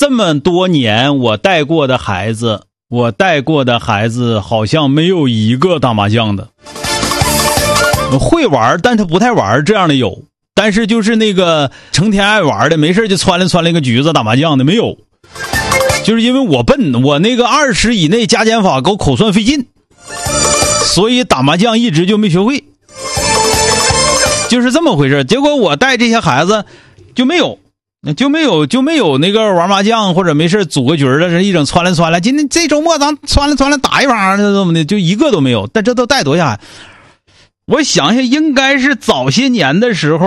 这么多年我带过的孩子好像没有一个打麻将的。会玩但他不太玩这样的有，但是就是那个成天爱玩的，没事就窜了个局子打麻将的没有。就是因为我笨，我那个20以内加减法给我口算费劲，所以打麻将一直就没学会，就是这么回事。结果我带这些孩子就没有那个玩麻将或者没事组个局的，一整窜了。今天这周末咱窜了打一把怎么的，就一个都没有。但这都带多下，我想想应该是早些年的时候